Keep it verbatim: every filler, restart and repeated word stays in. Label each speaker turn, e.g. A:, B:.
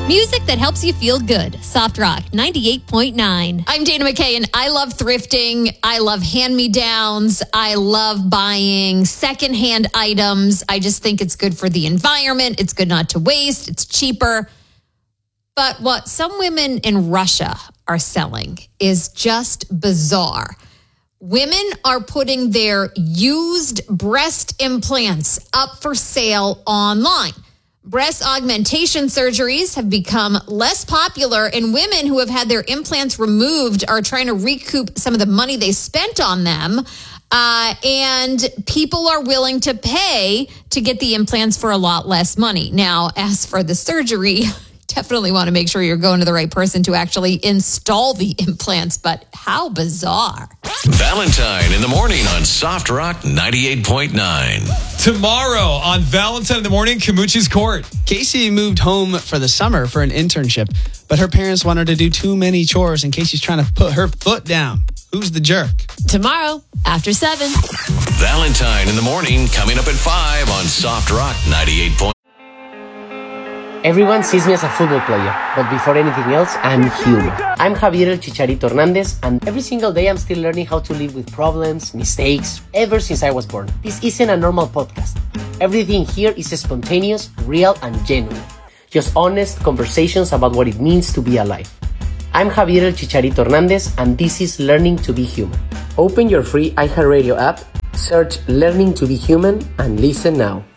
A: Music that helps you feel good. Soft Rock ninety-eight point nine.
B: I'm Dana McKay, and I love thrifting. I love hand-me-downs. I love buying secondhand items. I just think it's good for the environment. It's good not to waste. It's cheaper. But what some women in Russia are selling is just bizarre. Women are putting their used breast implants up for sale online. Breast augmentation surgeries have become less popular, and women who have had their implants removed are trying to recoup some of the money they spent on them. Uh, and people are willing to pay to get the implants for a lot less money. Now, as for the surgery, definitely want to make sure you're going to the right person to actually install the implants, but how bizarre.
C: Valentine in the morning on Soft Rock ninety-eight point nine.
D: Tomorrow on Valentine in the morning, Camucci's Court.
E: Casey moved home for the summer for an internship, but her parents want her to do too many chores, and Casey's trying to put her foot down. Who's the jerk?
A: Tomorrow, after seven.
C: Valentine in the morning, coming up at five on Soft Rock ninety-eight point nine.
F: Everyone sees me as a football player, but before anything else, I'm human. I'm Javier El Chicharito Hernandez, and every single day I'm still learning how to live with problems, mistakes, ever since I was born. This isn't a normal podcast. Everything here is spontaneous, real, and genuine. Just honest conversations about what it means to be alive. I'm Javier El Chicharito Hernandez, and this is Learning to be Human. Open your free iHeartRadio app, search Learning to be Human, and listen now.